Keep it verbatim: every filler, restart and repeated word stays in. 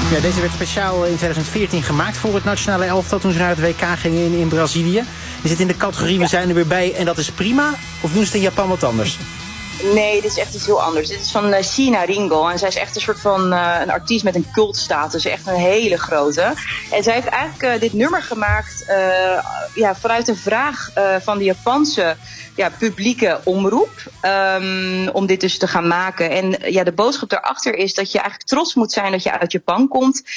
Ja, deze werd speciaal in twintig veertien gemaakt voor het nationale elftal toen ze naar het W K gingen in, in Brazilië. Je zit in de categorie, we zijn er weer bij en dat is prima? Of doen ze het in Japan wat anders? Nee, dit is echt iets heel anders. Dit is van uh, China Ringo. En zij is echt een soort van uh, een artiest met een cultstatus. Echt een hele grote. En zij heeft eigenlijk uh, dit nummer gemaakt uh, ja, vanuit een vraag uh, van de Japanse ja, publieke omroep. Um, om dit dus te gaan maken. En ja, de boodschap daarachter is dat je eigenlijk trots moet zijn dat je uit Japan komt.